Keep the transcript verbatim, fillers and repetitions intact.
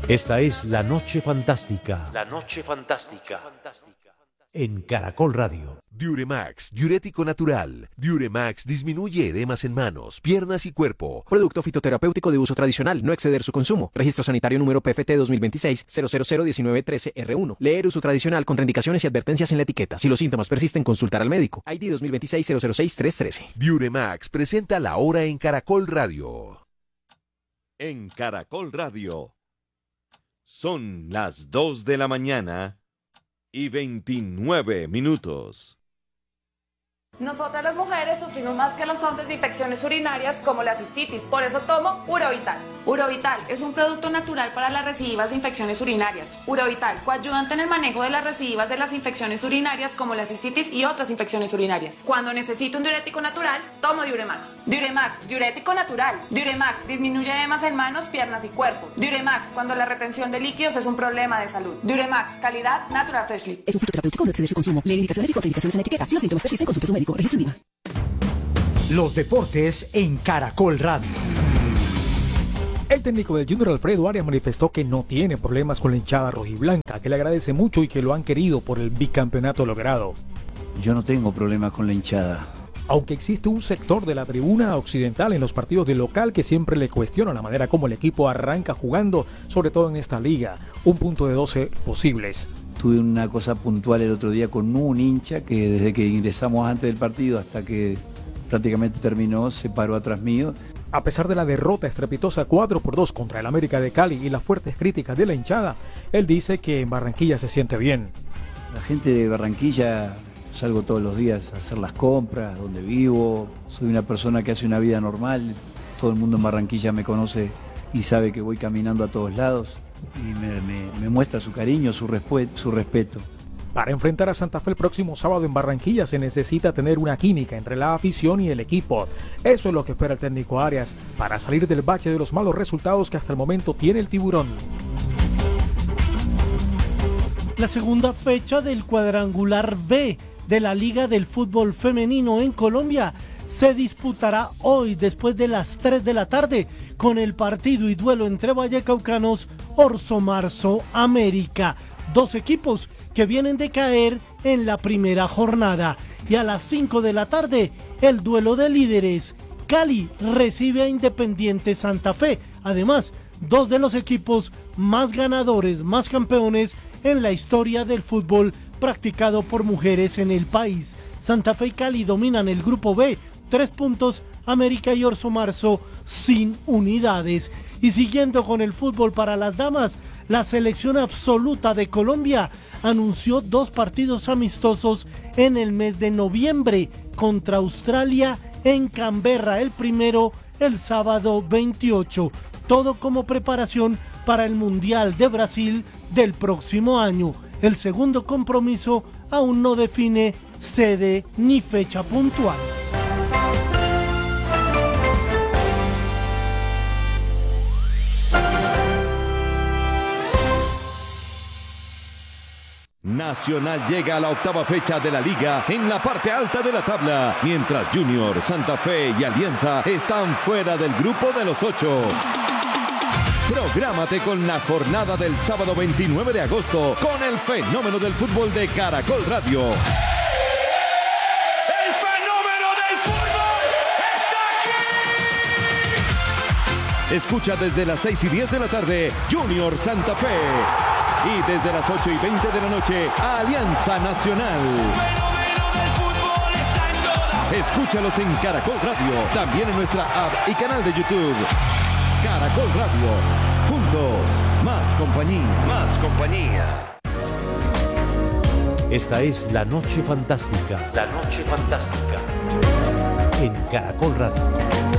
Esta es La Noche Fantástica. La Noche Fantástica. En Caracol Radio. Diuremax, diurético natural. Diuremax disminuye edemas en manos, piernas y cuerpo. Producto fitoterapéutico de uso tradicional, no exceder su consumo. Registro sanitario número P F T dos mil veintiséis cero cero cero diecinueve trece R uno. Leer uso tradicional, contraindicaciones y advertencias en la etiqueta. Si los síntomas persisten, consultar al médico. I D dos mil veintiséis cero cero seis tres trece. Diuremax presenta La Hora en Caracol Radio. En Caracol Radio. Son las dos de la mañana y veintinueve minutos. Nosotras las mujeres sufrimos más que los hombres de infecciones urinarias como la cistitis, por eso tomo Urovital. Urovital es un producto natural para las recidivas de infecciones urinarias. Urovital coayudante en el manejo de las recidivas de las infecciones urinarias como la cistitis y otras infecciones urinarias. Cuando necesito un diurético natural, tomo Diuremax. Diuremax, diurético natural. Diuremax disminuye edemas en manos, piernas y cuerpo. Diuremax, cuando la retención de líquidos es un problema de salud. Diuremax, calidad Natural Freshly. Es un fitoterapéutico, no exceder su consumo. Lee indicaciones y contraindicaciones en la etiqueta. Si los síntomas persisten, consulte a su médico. Registro INVIMA. Los deportes en Caracol Radio. El técnico del Junior Alfredo Arias manifestó que no tiene problemas con la hinchada rojiblanca, que le agradece mucho y que lo han querido por el bicampeonato logrado. Yo no tengo problemas con la hinchada. Aunque existe un sector de la tribuna occidental en los partidos de local que siempre le cuestiona la manera como el equipo arranca jugando, sobre todo en esta liga, un punto de doce posibles. Tuve una cosa puntual el otro día con un hincha que desde que ingresamos antes del partido hasta que prácticamente terminó se paró atrás mío. A pesar de la derrota estrepitosa cuatro por dos contra el América de Cali y las fuertes críticas de la hinchada, él dice que en Barranquilla se siente bien. La gente de Barranquilla, salgo todos los días a hacer las compras, donde vivo, soy una persona que hace una vida normal, todo el mundo en Barranquilla me conoce y sabe que voy caminando a todos lados. Y me, me, me muestra su cariño, su, respe- su respeto. Para enfrentar a Santa Fe el próximo sábado en Barranquilla se necesita tener una química entre la afición y el equipo. Eso es lo que espera el técnico Arias para salir del bache de los malos resultados que hasta el momento tiene el Tiburón. La segunda fecha del cuadrangular B de la Liga del Fútbol Femenino en Colombia se disputará hoy después de las tres de la tarde con el partido y duelo entre Vallecaucanos, Orso Marzo, América. Dos equipos que vienen de caer en la primera jornada. Y a las cinco de la tarde, el duelo de líderes. Cali recibe a Independiente Santa Fe. Además, dos de los equipos más ganadores, más campeones en la historia del fútbol practicado por mujeres en el país. Santa Fe y Cali dominan el grupo B, tres puntos, América y Orso Marzo sin unidades. Y siguiendo con el fútbol para las damas, la selección absoluta de Colombia anunció dos partidos amistosos en el mes de noviembre contra Australia en Canberra, el primero el sábado veintiocho, todo como preparación para el Mundial de Brasil del próximo año. El segundo compromiso aún no define sede ni fecha puntual. Nacional llega a la octava fecha de la liga en la parte alta de la tabla, mientras Junior, Santa Fe y Alianza están fuera del grupo de los ocho. Prográmate con la jornada del sábado veintinueve de agosto con el fenómeno del fútbol de Caracol Radio. ¡El fenómeno del fútbol está aquí! Escucha desde las seis y diez de la tarde Junior Santa Fe. Y desde las ocho y veinte de la noche, Alianza Nacional. Escúchalos en Caracol Radio, también en nuestra app y canal de YouTube. Caracol Radio, juntos, más compañía. Más compañía. Esta es La Noche Fantástica. La Noche Fantástica. En Caracol Radio.